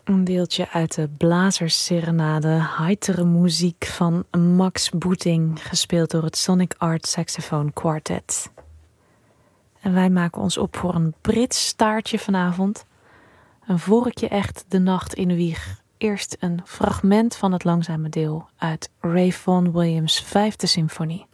Een deeltje uit de Blazersserenade, heitere muziek van Max Boeting, gespeeld door het Sonic Art Saxophone Quartet. En wij maken ons op voor een Brits staartje vanavond. Een vorkje echt de nacht in de wieg. Eerst een fragment van het langzame deel uit Ray Vaughan Williams' 5e symfonie.